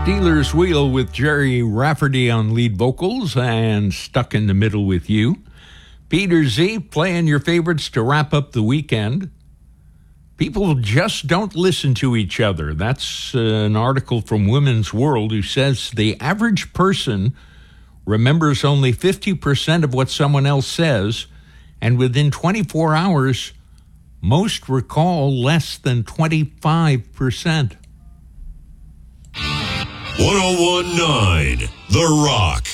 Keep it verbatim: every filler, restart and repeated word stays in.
Steelers Wheel with Jerry Rafferty on lead vocals and Stuck in the Middle with You. Peter Z playing your favorites to wrap up the weekend. People just don't listen to each other. That's uh, an article from Women's World who says the average person remembers only fifty percent of what someone else says, and within twenty-four hours, most recall less than twenty-five percent. one oh one point nine The Rock.